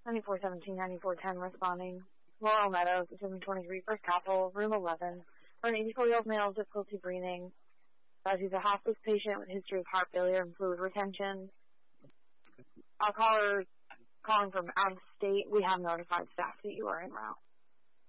9417-9410 responding. Laurel Meadows, 723 First Capitol, room 11. For an 84-year-old male with difficulty breathing. He's a hospice patient with a history of heart failure and fluid retention. Our caller calling from out of state. We have notified staff that you are en route.